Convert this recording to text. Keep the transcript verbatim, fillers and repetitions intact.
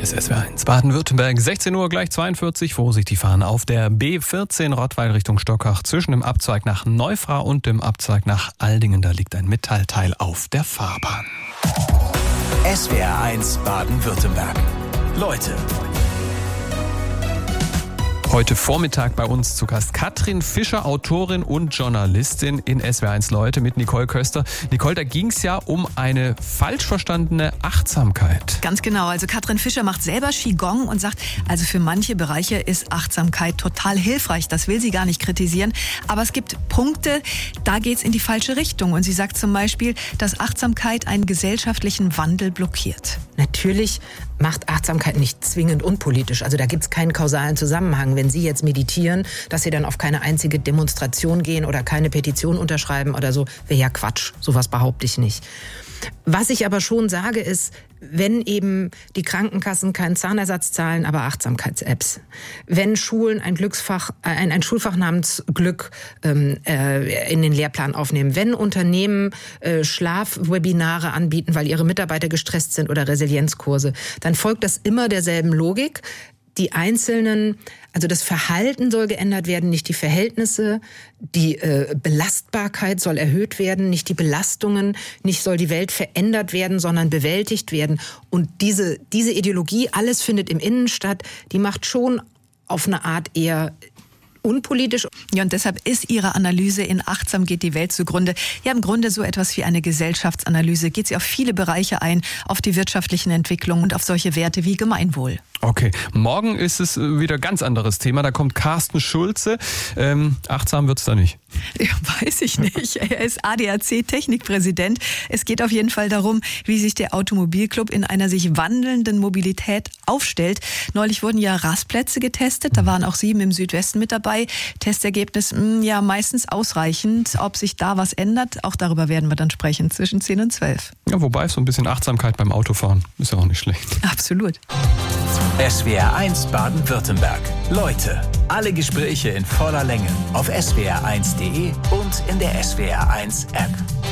Hier ist S W R eins Baden-Württemberg, sechzehn Uhr gleich zweiundvierzig. Vorsicht, die fahren auf der B vierzehn Rottweil Richtung Stockach zwischen dem Abzweig nach Neufrau und dem Abzweig nach Aldingen. Da liegt ein Metallteil auf der Fahrbahn. S W R eins Baden-Württemberg. Leute. Heute Vormittag bei uns zu Gast Katrin Fischer, Autorin und Journalistin in S W R eins Leute mit Nicole Köster. Nicole, da ging es ja um eine falsch verstandene Achtsamkeit. Ganz genau. Also Katrin Fischer macht selber Qigong und sagt, also für manche Bereiche ist Achtsamkeit total hilfreich. Das will sie gar nicht kritisieren. Aber es gibt Punkte, da geht es in die falsche Richtung. Und sie sagt zum Beispiel, dass Achtsamkeit einen gesellschaftlichen Wandel blockiert. Natürlich macht Achtsamkeit nicht zwingend unpolitisch. Also da gibt es keinen kausalen Zusammenhang. Wenn Sie jetzt meditieren, dass Sie dann auf keine einzige Demonstration gehen oder keine Petition unterschreiben oder so, wäre ja Quatsch. Sowas behaupte ich nicht. Was ich aber schon sage ist, wenn eben die Krankenkassen keinen Zahnersatz zahlen, aber Achtsamkeits-Apps, wenn Schulen ein Glücksfach, ein, ein Schulfach namens Glück ähm, äh, in den Lehrplan aufnehmen, wenn Unternehmen äh, Schlafwebinare anbieten, weil ihre Mitarbeiter gestresst sind oder Resilienzkurse, dann folgt das immer derselben Logik. Die einzelnen, also das Verhalten soll geändert werden, nicht die Verhältnisse, die äh, Belastbarkeit soll erhöht werden, nicht die Belastungen, nicht soll die Welt verändert werden, sondern bewältigt werden. Und diese, diese Ideologie, alles findet im Innen statt, die macht schon auf eine Art eher unpolitisch. Ja, und deshalb ist ihre Analyse in Achtsam geht die Welt zugrunde ja im Grunde so etwas wie eine Gesellschaftsanalyse. Geht sie auf viele Bereiche ein, auf die wirtschaftlichen Entwicklungen und auf solche Werte wie Gemeinwohl. Okay, morgen ist es wieder ein ganz anderes Thema. Da kommt Carsten Schulze. Ähm, achtsam wird's da nicht. Ja, weiß ich nicht. Er ist A D A C-Technikpräsident. Es geht auf jeden Fall darum, wie sich der Automobilclub in einer sich wandelnden Mobilität aufstellt. Neulich wurden ja Rastplätze getestet. Da waren auch sieben im Südwesten mit dabei. Testergebnis, mh, ja, meistens ausreichend. Ob sich da was ändert, auch darüber werden wir dann sprechen zwischen zehn und zwölf. Ja, wobei so ein bisschen Achtsamkeit beim Autofahren ist ja auch nicht schlecht. Absolut. S W R eins Baden-Württemberg. Leute. Alle Gespräche in voller Länge auf S W R eins Punkt de und in der S W R eins App.